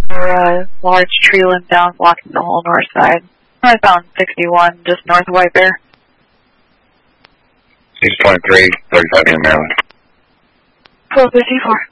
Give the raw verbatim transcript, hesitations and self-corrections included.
A large tree limb down, blocking the whole north side. Northbound sixty-one, just north of White Bear. six twenty-three, thirty-five in Maryland. twelve fifty-four.